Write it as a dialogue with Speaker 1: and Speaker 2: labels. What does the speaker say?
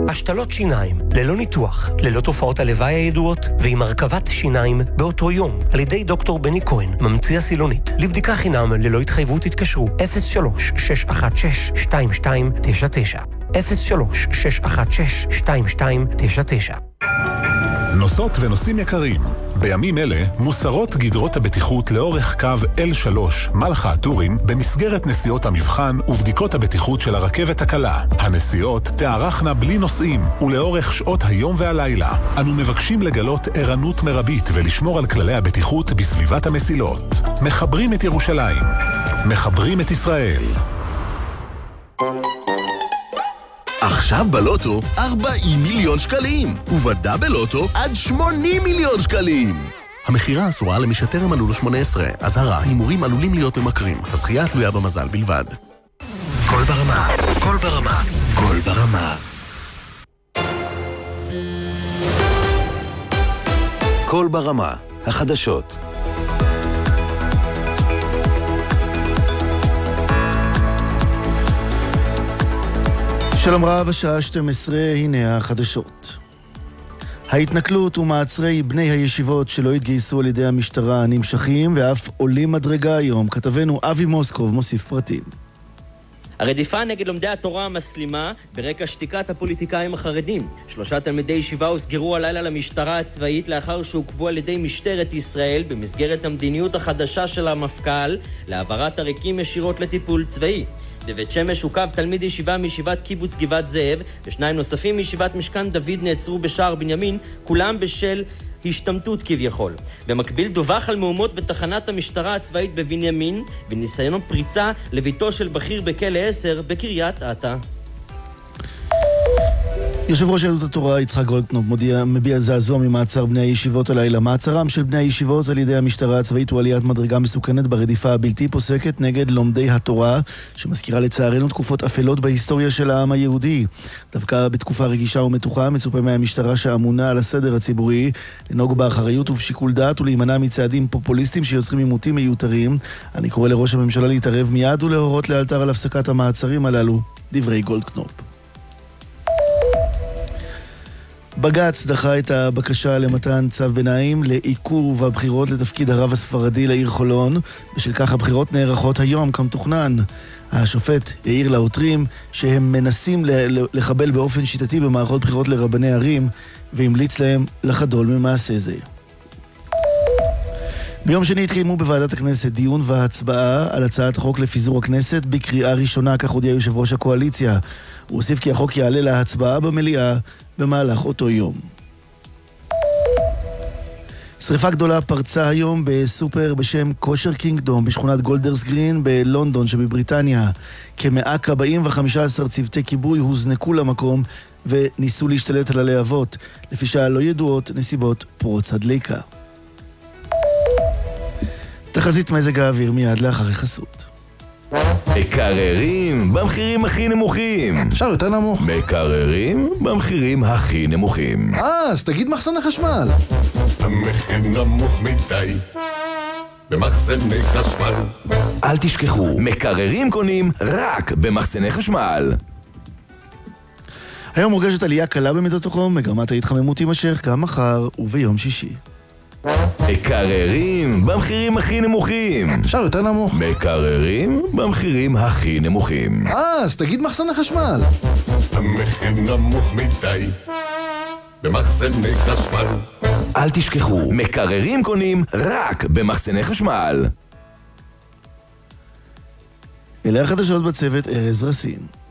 Speaker 1: השתלות שיניים, ללא ניתוח, ללא תופעות הלוואי הידועות, ועם הרכבת שיניים באותו יום, על ידי דוקטור בני כהן, ממציא הסילונית. לבדיקה חינם ללא התחייבות התקשרו 03-616-2299 03-616-2299.
Speaker 2: נוסעות ונוסעים יקרים, בימים אלה מוסרות גדרות הבטיחות לאורך קו L3 מלחה הטורים במסגרת נסיעות המבחן ובדיקות הבטיחות של הרכבת הקלה. הנסיעות תארכנה בלי נוסעים ולאורך שעות היום והלילה. אנו מבקשים לגלות ערנות מרבית ולשמור על כללי הבטיחות בסביבת המסילות. מחברים את ירושלים, מחברים את ישראל.
Speaker 3: עכשיו בלוטו 40 מיליון שקלים, ובדאבל לוטו עד 80 מיליון שקלים. המחירה אסורה למי שטרם מלאו לו 18. אזהרה, הימורים עלולים להיות ממכרים. הזכייה תלויה במזל בלבד.
Speaker 4: קול ברמה, קול ברמה, קול ברמה. קול ברמה, החדשות.
Speaker 5: שלום רב, השעה 12, הנה החדשות. ההתנכלות ומעצרי בני הישיבות שלא התגייסו על ידי המשטרה נמשכים ואף עולים מדרגה היום. כתבנו אבי מוסקוב מוסיף פרטים.
Speaker 6: הרדיפה נגד לומדי התורה המסלימה ברקע שתיקת הפוליטיקאים החרדים. 3 תלמידי ישיבה הוסגרו הלילה למשטרה הצבאית לאחר שהוקבו על ידי משטרת ישראל במסגרת המדיניות החדשה של המפכ"ל להעברת עריקים ישירות לטיפול צבאי. בבית שמש הוקב תלמיד ישיבה מישיבת קיבוץ גבעת זאב, ושניים נוספים מישיבת משכן דוד נעצרו בשער בנימין, כולם בשל השתמטות כביכול. במקביל דווח על מהומות בתחנת המשטרה הצבאית בבנימין, וניסיון פריצה לביתו של בכיר בכלא 10 בקריית אתא.
Speaker 5: יושב ראש יהדות התורה יצחק גולדקנופ מביע זעזוע ממעצר בני הישיבות הלילה. מעצרם של בני הישיבות על ידי המשטרה הצבאית הוא עליית מדרגה מסוכנת ברדיפה הבלתי פוסקת נגד לומדי התורה, שמזכירה לצערנו תקופות אפלות בהיסטוריה של העם היהודי. דווקא בתקופה רגישה ומתוחה מצופה מהמשטרה שאמונה על הסדר הציבורי לנהוג באחריות ובשיקול דעת ולהימנע מצעדים פופוליסטיים שיוצרים עימותים מיותרים. אני קורא לראש הממשלה להתערב מיד ולהורות לאלתר על הפסקת המעצרים הללו. דברי גולדקנופ. בג"ץ דחה את הבקשה למתן צו ביניים לעיכוב הבחירות לתפקיד הרב הספרדי לעיר חולון. בשל כך הבחירות נערכות היום כמתוכנן. השופט העיר לעותרים שהם מנסים לחבל באופן שיטתי במערכות בחירות לרבני ערים, והמליץ להם לחדול ממעשה זה. ביום שני התקיימו בוועדת הכנסת דיון והצבעה על הצעת החוק לפיזור הכנסת בקריאה ראשונה, כך הודיע יושב ראש הקואליציה. הוא הוסיף כי החוק יעלה להצבעה במליאה במהלך אותו יום. שריפה גדולה פרצה היום בסופר בשם קושר קינגדום בשכונת גולדרס גרין בלונדון שבבריטניה. כ100 כבאים ו15 צוותי כיבוי הוזנקו למקום וניסו להשתלט על הלהבות. לפי שעה לא ידועות נסיבות פרוץ הדליקה. תחזית מזג האוויר מיד לאחרי חסות.
Speaker 7: מקררים במחירים הכי נמוכים.
Speaker 8: אפשר יותר נמוך.
Speaker 7: מקררים במחירים הכי נמוכים.
Speaker 8: אז תגיד מחסני חשמל.
Speaker 9: המחיר נמוך מדי במחסני חשמל.
Speaker 7: אל תשכחו, מקררים קונים רק במחסני חשמל.
Speaker 5: היום מורגשת עלייה קלה במידות החום, מגמת ההתחממות תימשך גם מחר וביום שישי.
Speaker 7: מקררים במחירים הכי נמוכים.
Speaker 8: אפשר יותר נמוך.
Speaker 7: מקררים במחירים הכי נמוכים.
Speaker 8: אז תגיד מחסני חשמל.
Speaker 9: המחיר נמוך מדי במחסני חשמל.
Speaker 7: אל תשכחו, מקררים קונים רק במחסני חשמל.
Speaker 5: אלה החדשות בצוות ארז רסין.